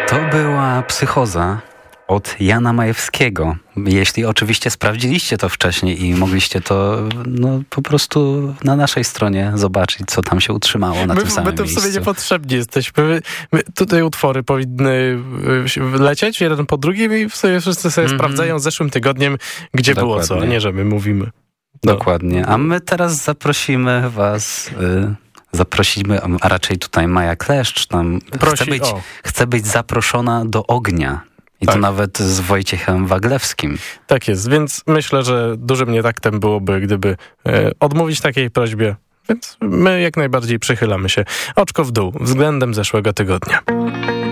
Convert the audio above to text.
To była Psychoza od Jana Majewskiego. Jeśli oczywiście sprawdziliście to wcześniej i mogliście to po prostu na naszej stronie zobaczyć, co tam się utrzymało na tym samym miejscu. My to w sobie niepotrzebni jesteśmy. My tutaj utwory powinny lecieć jeden po drugim i wszyscy sobie sprawdzają zeszłym tygodniem, gdzie Dokładnie. było co, a nie, że my mówimy. Dokładnie. A my teraz zaprosimy was... Zaprosimy, a raczej tutaj Maja Kleszcz chce być zaproszona do ognia. I tak. To nawet z Wojciechem Waglewskim. Tak jest, więc myślę, że dużym nietaktem byłoby, gdyby odmówić takiej prośbie. Więc my jak najbardziej przychylamy się oczko w dół względem zeszłego tygodnia.